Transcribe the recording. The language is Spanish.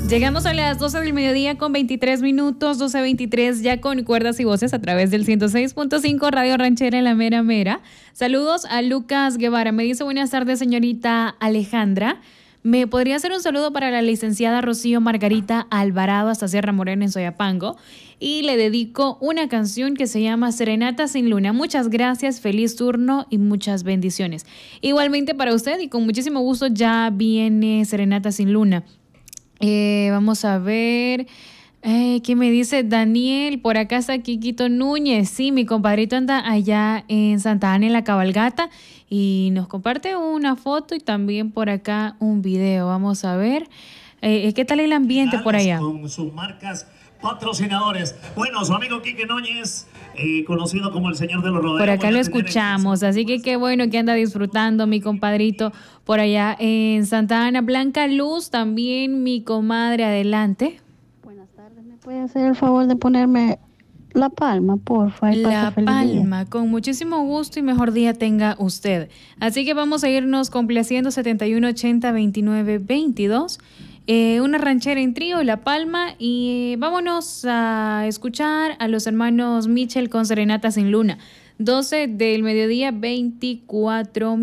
Llegamos a las 12 del mediodía con 23 minutos, 12:23 ya con cuerdas y voces a través del 106.5 Radio Ranchera en la Mera Mera. Saludos a Lucas Guevara. Me dice buenas tardes, señorita Alejandra. ¿Me podría hacer un saludo para la licenciada Rocío Margarita Alvarado hasta Sierra Morena en Soyapango? Y le dedico una canción que se llama Serenata sin Luna. Muchas gracias, feliz turno y muchas bendiciones. Igualmente para usted y con muchísimo gusto ya viene Serenata sin Luna. Vamos a ver, ¿qué me dice Daniel? Por acá está Quiquito Núñez. Sí, mi compadrito anda allá en Santa Ana en la cabalgata y nos comparte una foto y también por acá un video. Vamos a ver, ¿qué tal el ambiente por allá? Con sus marcas patrocinadores. Bueno, su amigo Quique Núñez, conocido como el señor de los rodeos. Por acá lo escuchamos, así que qué bueno que anda disfrutando mi compadrito por allá en Santa Ana. Blanca Luz, también mi comadre, adelante. Buenas tardes, ¿me puede hacer el favor de ponerme La Palma, porfa? La Palma, con muchísimo gusto y mejor día tenga usted. Así que vamos a irnos complaciendo 7180-2922. Una ranchera en trío, La Palma, y vámonos a escuchar a los hermanos Mitchell con Serenata sin Luna. 12 del mediodía, 24